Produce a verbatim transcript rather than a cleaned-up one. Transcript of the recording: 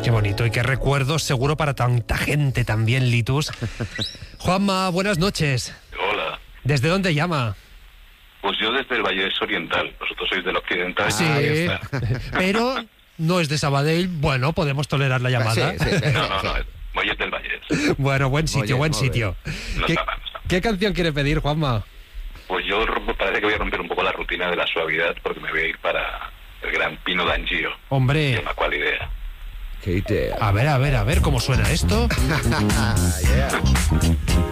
Qué bonito y qué recuerdos seguro para tanta gente también, Litus. Juanma, buenas noches. Hola. ¿Desde dónde llama? Pues yo desde el Vallés Oriental, vosotros sois del Occidental. Sí, Ah, pero no es de Sabadell. Bueno, podemos tolerar la llamada. Sí, sí, no, no, no, Mollet del Vallès. Bueno, buen sitio, Oye, buen muy bien. sitio. No ¿Qué, está mal, no está mal. ¿Qué canción quiere pedir, Juanma? Pues yo rompo- parece que voy a romper un poco la rutina de la suavidad porque me voy a ir para el gran Pino D'Angio. Hombre, Llama cuál idea. Qué idea. a ver, a ver, a ver cómo suena esto. Yeah.